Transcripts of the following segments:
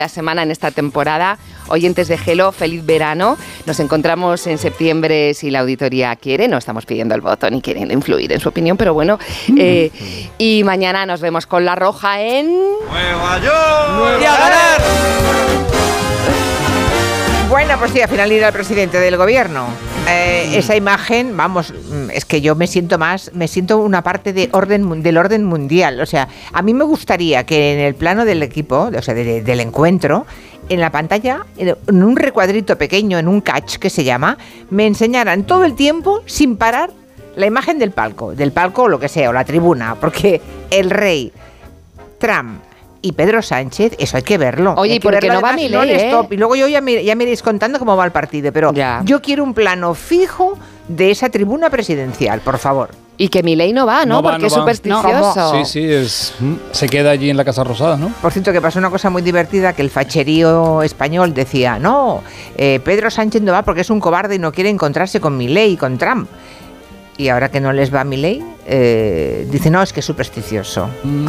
La semana en esta temporada. Oyentes de Gelo, feliz verano. Nos encontramos en septiembre si la auditoría quiere. No estamos pidiendo el voto ni queriendo influir en su opinión, pero bueno. Y mañana nos vemos con La Roja en... ¡Nueva York! ¡Y a ganar! Bueno, pues sí, al final irá el presidente del gobierno. Esa imagen, vamos, es que yo me siento una parte del orden mundial. O sea, a mí me gustaría que en el plano del equipo, o sea, del encuentro, en la pantalla, en un recuadrito pequeño, en un catch que se llama, me enseñaran todo el tiempo, sin parar, la imagen del palco o lo que sea, o la tribuna, porque el rey, Trump y Pedro Sánchez, eso hay que verlo. Oye, ¿y por qué no va Milei, Y luego yo ya me iréis contando cómo va el partido, pero ya. Yo quiero un plano fijo de esa tribuna presidencial, por favor. Y que Milei no va, ¿no? Porque es supersticioso. Sí, se queda allí en la Casa Rosada, ¿no? Por cierto, que pasó una cosa muy divertida, que el facherío español decía, no, Pedro Sánchez no va porque es un cobarde y no quiere encontrarse con Milei y con Trump. Y ahora que no les va Milei, dice, no, es que es supersticioso.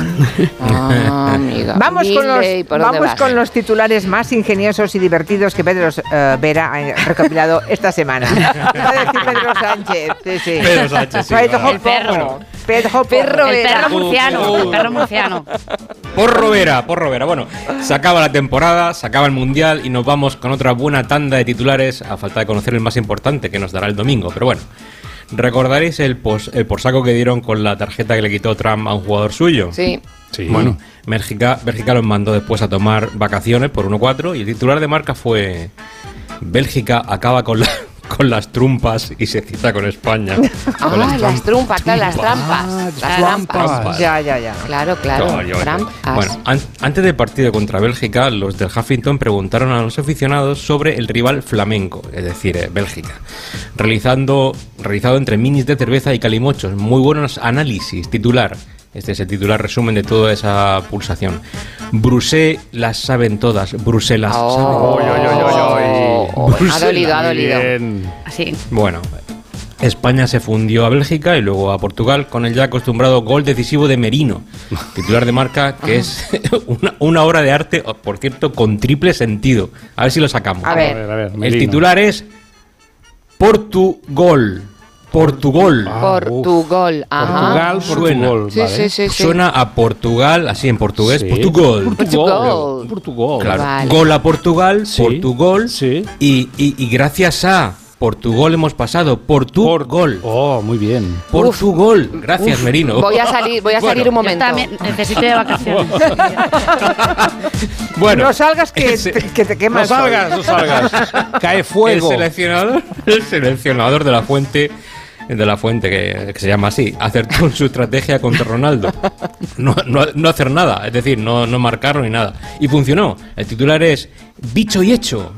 Amiga. Vamos Milei, con los titulares más ingeniosos y divertidos que Pedro Vera ha recopilado esta semana. Va a decir Pedro Sánchez. Sí. Pedro Sánchez, sí. El perro. Perro Vera. El perro murciano. Porro Vera. Bueno, se acaba la temporada, se acaba el Mundial y nos vamos con otra buena tanda de titulares, a falta de conocer el más importante que nos dará el domingo. Pero bueno, ¿recordaréis el porsaco que dieron con la tarjeta que le quitó Trump a un jugador suyo? Sí. Bueno, Bélgica los mandó después a tomar vacaciones por 1-4 y el titular de Marca fue: Bélgica acaba con las trumpas y se cita con España. Las trumpas, claro, las trampas. Las trampas. Ya. Claro. Bueno, antes del partido contra Bélgica, los del Huffington preguntaron a los aficionados sobre el rival flamenco, es decir, Bélgica, realizado entre minis de cerveza y calimochos. Muy buenos análisis. Titular. Este es el titular resumen de toda esa pulsación. Bruselas las saben todas. Bruselas saben todas. Ha dolido. Bien. Así. Bueno, España se fundió a Bélgica y luego a Portugal con el ya acostumbrado gol decisivo de Merino, titular de Marca, que es una obra de arte, por cierto, con triple sentido. A ver si lo sacamos. A ver, El Merino. titular es Portugal. Portugal. Ajá. Portugal, vale. Sí. Suena a Portugal, así en portugués. Sí. Portugal. Claro. Vale. Gol a Portugal, Sí. Portugal. Sí. Y gracias a Portugal hemos pasado. Portugal. Oh, muy bien. Portugal. Gracias, Merino. Voy a salir un Yo momento. también necesito de vacaciones. Bueno, no salgas que te quemas. No salgas. Cae fuego. El seleccionador de la Fuente, que se llama así, acertó en su estrategia contra Ronaldo. No hacer nada, es decir, no marcarlo ni nada. Y funcionó. El titular es bicho y hecho.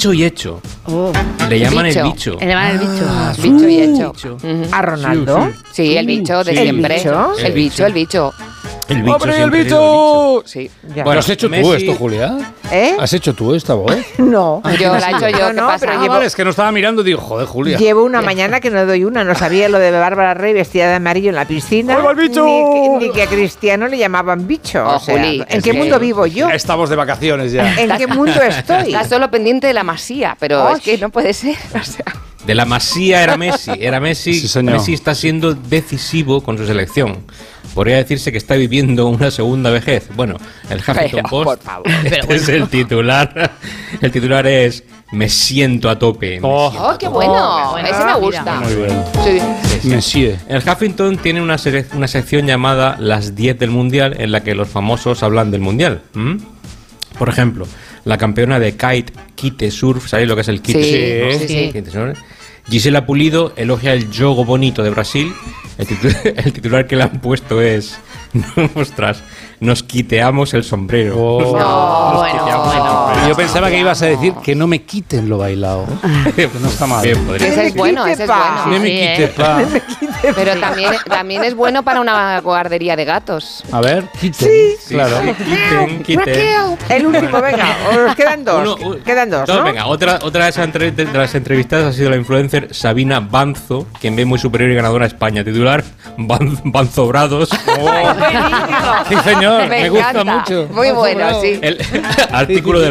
Le llaman el bicho. Le llaman el bicho. Bicho y hecho. ¿A Ronaldo? Sí, el bicho de ¿El siempre. bicho? El bicho. El bicho. ¡Hombre, el siempre bicho! Sí. Ya. Bueno, ¿Lo has hecho tú Messi- esto, Julia? ¿Eh? ¿Has hecho tú esta voz? No. Yo la he hecho yo, ¿qué No, pasa? pero Vale, es que no estaba mirando y digo, joder, Julia. Llevo una mañana que no doy una. No sabía lo de Bárbara Rey vestida de amarillo en la piscina. ¡Ahí va el bicho! Ni que a Cristiano le llamaban bicho. Oh, o sea, Juli, ¿en es qué que- mundo vivo yo? Estamos de vacaciones ya. ¿En qué mundo estoy? Está solo pendiente de la Masía, pero Oy. es que no puede ser. O sea, De la Masía era Messi. Sí, señor. Messi está siendo decisivo con su selección. Podría decirse que está viviendo una segunda vejez. Bueno, el Huffington Pero, Post, por favor. este es el titular. El titular es me siento a tope. oh, qué bueno. bueno, Ese me gusta. Muy bien. Sí. Monsieur. El Huffington tiene una sección llamada Las 10 del Mundial, en la que los famosos hablan del Mundial. Por ejemplo, la campeona de kite surf, ¿sabéis lo que es el kite? Sí. Kite surf. Gisela Pulido elogia el jogo bonito de Brasil. El titular que le han puesto es ostras, nos quiteamos el sombrero. Oh. No, Nos quiteamos el bueno. sombrero. Yo pensaba que ibas a decir que no me quiten lo bailado. Que no está mal. Bien, podría Ese ser. es bueno, ese es bueno. No me Sí, quite, pa. Pero también es bueno para una guardería de gatos. A ver, quiten. Sí, Claro. sí, quiten. El último, venga. Os quedan dos. Quedan dos, ¿no? Venga, otra de las entrevistadas ha sido la influencer Sabina Banzo, quien ve muy superior y ganadora a España. Titular, Banzobrados. Sí, señor. Me gusta encanta. mucho. Muy bueno, sí. El artículo de